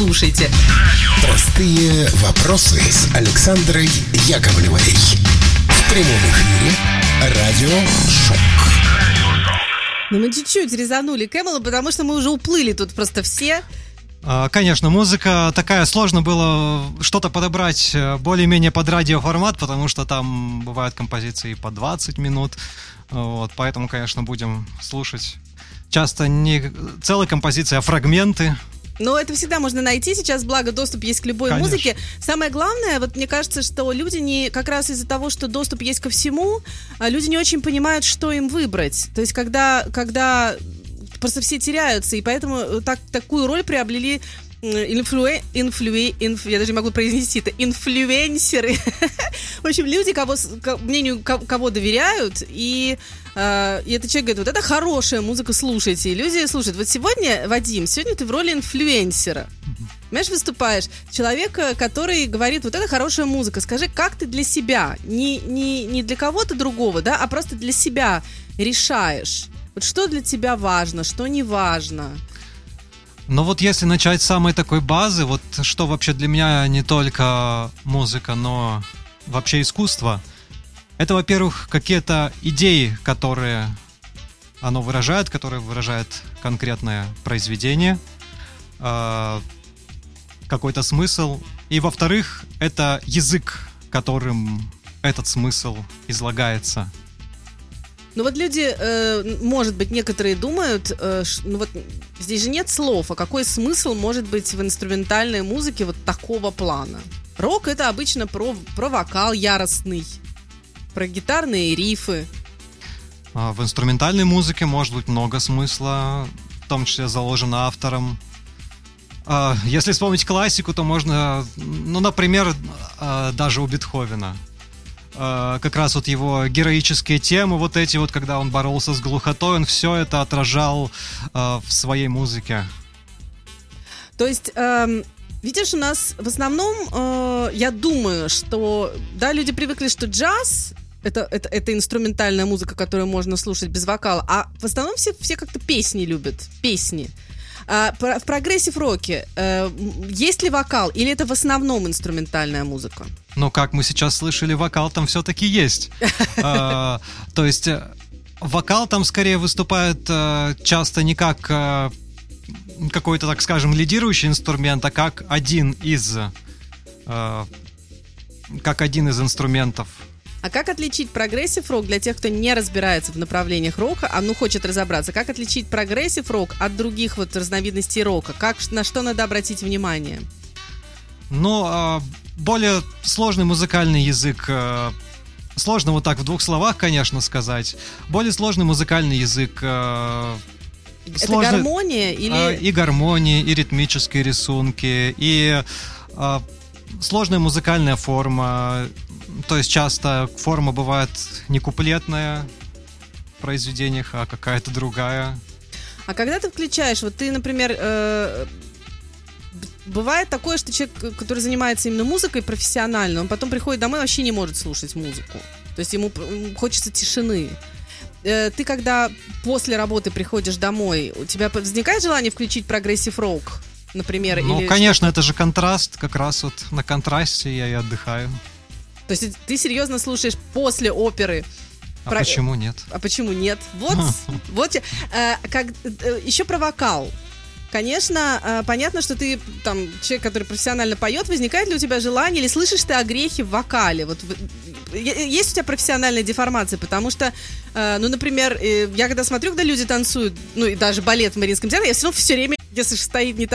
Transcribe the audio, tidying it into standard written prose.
слушайте. Простые вопросы с Александрой Яковлевой. В прямом эфире радио ШОК. Ну, мы чуть-чуть резанули Кэмела, потому что мы уже уплыли тут просто все. Конечно, музыка такая, сложно было что-то подобрать более-менее под радиоформат, потому что там бывают композиции по 20 минут, вот, поэтому, конечно, будем слушать часто не целые композиции, а фрагменты. Но это всегда можно найти, сейчас, благо, доступ есть к любой музыке. Самое главное, вот мне кажется, что люди не, как раз из-за того, что доступ есть ко всему, люди не очень понимают, что им выбрать. То есть, когда просто все теряются, и поэтому такую роль приобрели я даже не могу произнести это, инфлюенсеры. В общем, люди, мнению кого доверяют, и этот человек говорит, вот это хорошая музыка, слушайте. И люди слушают. Вот сегодня, Вадим, сегодня ты в роли инфлюенсера. Понимаешь, выступаешь. Человека, который говорит, вот это хорошая музыка. Скажи, как ты для себя, не для кого-то другого, да, а просто для себя решаешь. Вот что для тебя важно, что не важно? Но вот если начать с самой такой базы, вот что вообще для меня не только музыка, но вообще искусство, это, во-первых, какие-то идеи, которые оно выражает, которые выражает конкретное произведение, какой-то смысл. И, во-вторых, это язык, которым этот смысл излагается. Ну вот люди, может быть, некоторые думают, ну вот здесь же нет слов, а какой смысл может быть в инструментальной музыке вот такого плана? Рок — это обычно про вокал яростный, про гитарные рифы. В инструментальной музыке может быть много смысла, в том числе заложено автором. Если вспомнить классику, то можно, ну, например, даже у Бетховена. Как раз вот его героические темы, вот эти вот, когда он боролся с глухотой, он все это отражал в своей музыке. То есть, видишь, у нас в основном, я думаю, что, да, люди привыкли, что джаз это инструментальная музыка, которую можно слушать без вокала, а в основном все как-то песни любят, песни. В прогрессив-роке есть ли вокал, или это в основном инструментальная музыка? Ну, как мы сейчас слышали, вокал там все-таки есть. То есть вокал там скорее выступает часто не как какой-то, так скажем, лидирующий инструмент, а как один из инструментов. А как отличить прогрессив-рок для тех, кто не разбирается в направлениях рока, хочет разобраться? Как отличить прогрессив-рок от других вот разновидностей рока? На что надо обратить внимание? Ну, более сложный музыкальный язык. Сложно вот так в двух словах, конечно, сказать. Более сложный музыкальный язык. Это гармония или... И гармония, и ритмические рисунки, и сложная музыкальная форма. То есть часто форма бывает не куплетная в произведениях, а какая-то другая. А когда ты включаешь, вот ты, например, бывает такое, что человек, который занимается именно музыкой профессионально, он потом приходит домой и вообще не может слушать музыку. То есть ему хочется тишины. Ты, когда после работы приходишь домой, у тебя возникает желание включить прогрессив-рок, например? Ну, или конечно, это же контраст. Как раз вот на контрасте я и отдыхаю. То есть ты серьезно слушаешь после оперы? Почему нет? А почему нет? Вот еще про вокал. Конечно, понятно, что ты там человек, который профессионально поет. Возникает ли у тебя желание, или слышишь ты огрехи в вокале? Вот есть у тебя профессиональная деформация? Потому что, ну, например, я когда смотрю, когда люди танцуют, ну и даже балет в Мариинском театре, я все равно все время, если стоит не так,